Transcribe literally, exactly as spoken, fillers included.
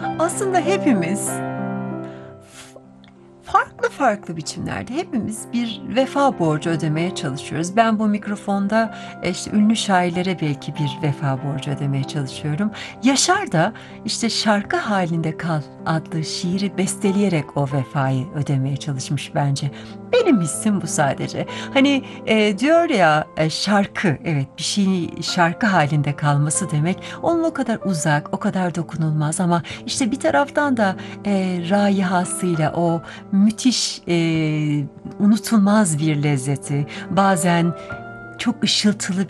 Aslında hepimiz farklı farklı biçimlerde hepimiz bir vefa borcu ödemeye çalışıyoruz. Ben bu mikrofonda, eee, işte, ünlü şairlere belki bir vefa borcu ödemeye çalışıyorum. Yaşar da, işte, "Şarkı Halinde Kal" adlı şiiri besteleyerek o vefayı ödemeye çalışmış bence. Benim hissim bu sadece. Hani, eee, diyor ya, eee, şarkı, evet, bir şeyin şarkı halinde kalması demek, onun o kadar uzak, o kadar dokunulmaz ama, işte, bir taraftan da, eee, raihasıyla o müthiş, eee, unutulmaz bir lezzeti, bazen çok ışıltılı